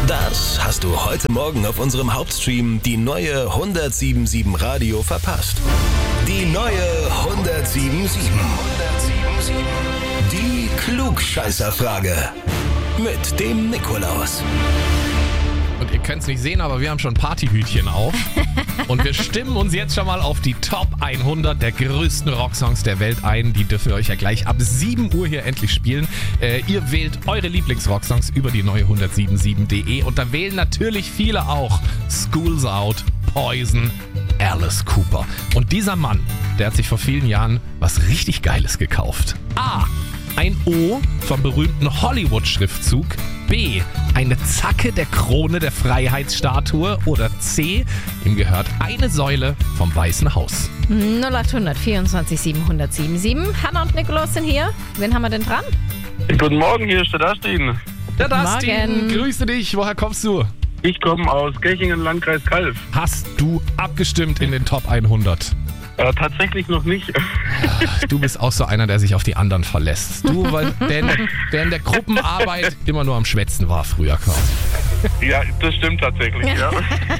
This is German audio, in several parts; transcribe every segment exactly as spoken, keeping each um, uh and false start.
Das hast du heute Morgen auf unserem Hauptstream die neue hundertsieben Komma sieben Radio verpasst. Die neue hundertsieben Komma sieben. Die Klugscheißerfrage mit dem Nikolaus. Und ihr könnt es nicht sehen, aber wir haben schon Partyhütchen auf. Und wir stimmen uns jetzt schon mal auf die Top hundert der größten Rocksongs der Welt ein. Die dürfen wir euch ja gleich ab sieben Uhr hier endlich spielen. Äh, ihr wählt eure Lieblingsrocksongs über die neue hundertsieben Komma sieben punkt de. Und da wählen natürlich viele auch School's Out, Poison, Alice Cooper. Und dieser Mann, der hat sich vor vielen Jahren was richtig Geiles gekauft. A. Ein O vom berühmten Hollywood-Schriftzug. B. Eine Zacke der Krone der Freiheitsstatue. Oder C. Ihm gehört eine Säule vom Weißen Haus. null acht hundert vierundzwanzig siebenhundert siebenundsiebzig. Hanna und Nikolaus sind hier. Wen haben wir denn dran? Guten Morgen, hier ist der Dustin. Der Dustin, Morgen. grüße dich. Woher kommst du? Ich komme aus Gechingen, Landkreis Calw. Hast du abgestimmt in den Top hundert? Äh, tatsächlich noch nicht. Du bist auch so einer, der sich auf die anderen verlässt. Du, weil der in der, der in der Gruppenarbeit immer nur am Schwätzen war früher quasi. Ja, das stimmt tatsächlich, ja.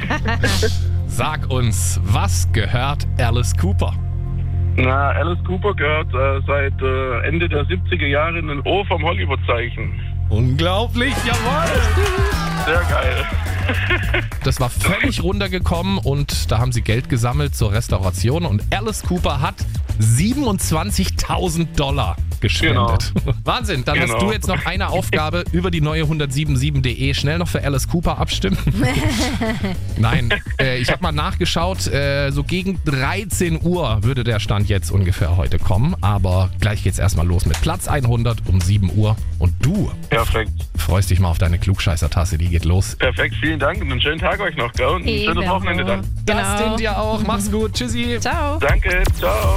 Sag uns, was gehört Alice Cooper? Na, Alice Cooper gehört äh, seit äh, Ende der siebziger Jahre ein O vom Hollywood-Zeichen. Unglaublich, jawohl! Sehr geil. Das war völlig runtergekommen und da haben sie Geld gesammelt zur Restauration und Alice Cooper hat siebenundzwanzigtausend Dollar gespendet. Genau. Wahnsinn, dann genau. Hast du jetzt noch eine Aufgabe über die neue hundertsieben Komma sieben punkt de. Schnell noch für Alice Cooper abstimmen. Nein, äh, ich habe mal nachgeschaut, äh, so gegen dreizehn Uhr würde der Stand jetzt ungefähr heute kommen, aber gleich geht's erstmal los mit Platz hundert um sieben Uhr und du Perfekt. freust dich mal auf deine Klugscheißer-Tasse, die geht los. Perfekt, vielen Dank und einen schönen Tag euch noch, gell? Und ein schönes Wochenende dann. Das Genau. Ding dir auch, mach's gut, tschüssi. Ciao. Danke, ciao.